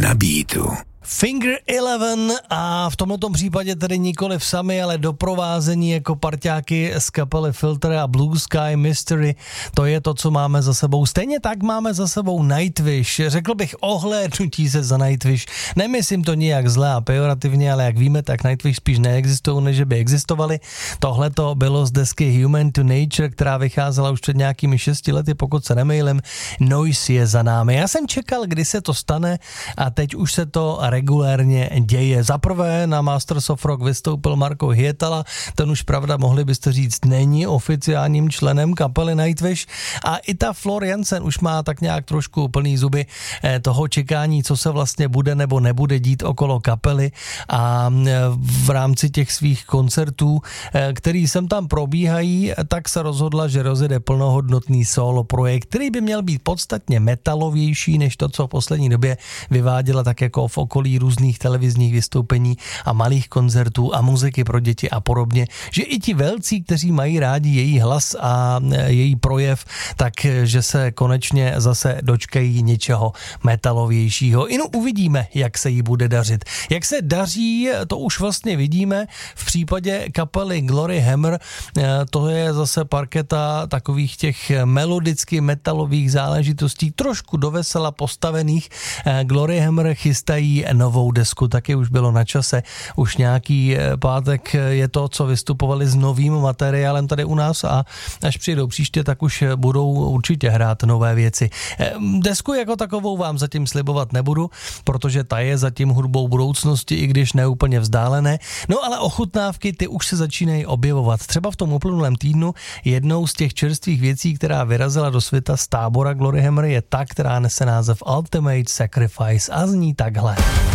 na beatu. Finger 11 a v tomto případě tedy nikoli v sami, ale doprovázení jako parťáky z kapely Filter a Blue Sky Mystery. To je to, co máme za sebou. Stejně tak máme za sebou Nightwish. Řekl bych ohlédnutí se za Nightwish. Nemyslím to nijak zle a pejorativně, ale jak víme, tak Nightwish spíš neexistují, než by existovali. Tohle to bylo z desky Human to Nature, která vycházela už před nějakými 6 lety, pokud se nemýlím. Noise je za námi. Já jsem čekal, kdy se to stane a teď už se to regulérně děje. Zaprvé na Masters of Rock vystoupil Marko Hietala, ten už pravda, mohli byste říct, není oficiálním členem kapely Nightwish a i ta Floor Jansen už má tak nějak trošku plný zuby toho čekání, co se vlastně bude nebo nebude dít okolo kapely a v rámci těch svých koncertů, který sem tam probíhají, tak se rozhodla, že rozjede plnohodnotný solo projekt, který by měl být podstatně metalovější než to, co v poslední době vyváděla tak jako v okolí různých televizních vystoupení a malých koncertů a muziky pro děti a podobně, že i ti velcí, kteří mají rádi její hlas a její projev, takže se konečně zase dočkají něčeho metalovějšího. Inu uvidíme, jak se jí bude dařit. Jak se daří, to už vlastně vidíme v případě kapely Glory Hammer, to je zase parketa takových těch melodicky metalových záležitostí, trošku dovesela postavených. Glory Hammer chystají novou desku, taky už bylo na čase. Už nějaký pátek je to, co vystupovali s novým materiálem tady u nás a až přijdou příště, tak už budou určitě hrát nové věci. Desku jako takovou vám zatím slibovat nebudu, protože ta je zatím hudbou budoucnosti, i když neúplně vzdálené. No ale ochutnávky, ty už se začínají objevovat. Třeba v tom uplynulém týdnu jednou z těch čerstvých věcí, která vyrazila do světa z tábora Glory Hammer, je ta, která nese název Ultimate Sacrifice a zní takhle.